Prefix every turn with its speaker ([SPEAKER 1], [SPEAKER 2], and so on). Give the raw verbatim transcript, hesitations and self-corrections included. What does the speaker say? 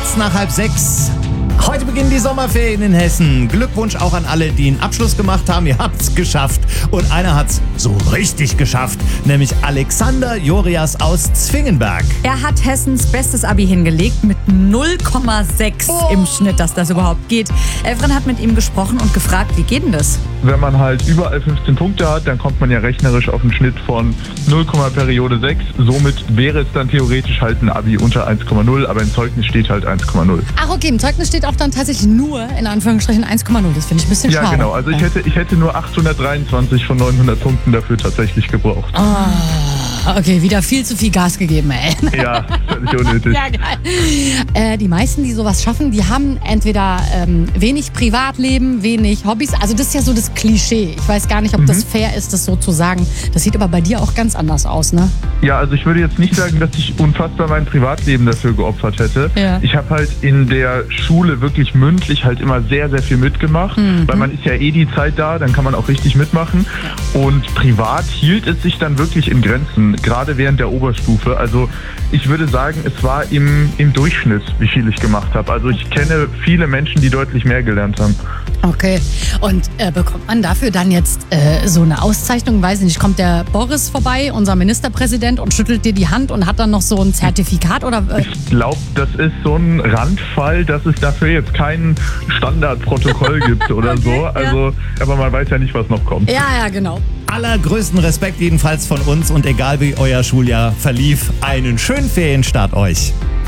[SPEAKER 1] Kurz nach halb sechs. Heute beginnen die Sommerferien in Hessen. Glückwunsch auch an alle, die einen Abschluss gemacht haben. Ihr habt's geschafft. Und einer hat's so richtig geschafft, nämlich Alexander Jorias aus Zwingenberg.
[SPEAKER 2] Er hat Hessens bestes Abi hingelegt mit null Komma sechs oh. im Schnitt, dass das überhaupt geht. Elfriede hat mit ihm gesprochen und gefragt, wie geht denn das?
[SPEAKER 3] Wenn man halt überall fünfzehn Punkte hat, dann kommt man ja rechnerisch auf einen Schnitt von null, Periode sechs. Somit wäre es dann theoretisch halt ein Abi unter eins Komma null, aber im Zeugnis steht halt eins Komma null.
[SPEAKER 4] Ach okay, im Zeugnis steht auch dann tatsächlich nur, in Anführungsstrichen, eins Komma null. Das finde ich ein bisschen
[SPEAKER 3] ja,
[SPEAKER 4] schade.
[SPEAKER 3] Ja, genau. Also ich hätte, ich hätte nur achthundertdreiundzwanzig von neunhundert Punkten dafür tatsächlich gebraucht.
[SPEAKER 4] Oh, okay, wieder viel zu viel Gas gegeben, ey.
[SPEAKER 3] Ja, völlig unnötig.
[SPEAKER 4] Ja, geil. Äh, die meisten, die sowas schaffen, die haben entweder ähm, wenig Privatleben, wenig Hobbys. Also das ist ja so das Klischee. Ich weiß gar nicht, ob mhm. das fair ist, das so zu sagen. Das sieht aber bei dir auch ganz anders aus, ne?
[SPEAKER 3] Ja, also ich würde jetzt nicht sagen, dass ich unfassbar mein Privatleben dafür geopfert hätte. Ja. Ich habe halt in der Schule wirklich mündlich halt immer sehr, sehr viel mitgemacht, mhm. weil man ist ja eh die Zeit da, dann kann man auch richtig mitmachen. Ja. Und privat hielt es sich dann wirklich in Grenzen, gerade während der Oberstufe. Also ich würde sagen, es war im, im Durchschnitt, wie viel ich gemacht habe. Also ich kenne viele Menschen, die deutlich mehr gelernt haben.
[SPEAKER 4] Okay. Und äh, bekommt man dafür dann jetzt äh, so eine Auszeichnung? Weiß ich nicht, kommt der Boris vorbei, unser Ministerpräsident, und schüttelt dir die Hand und hat dann noch so ein Zertifikat? Oder? Äh?
[SPEAKER 3] Ich glaube, das ist so ein Randfall, dass es dafür jetzt kein Standardprotokoll gibt oder okay, so. Also, ja. Aber man weiß ja nicht, was noch kommt.
[SPEAKER 4] Ja, ja, genau.
[SPEAKER 1] Allergrößten Respekt jedenfalls von uns und egal wie euer Schuljahr verlief, einen schönen Ferienstart euch.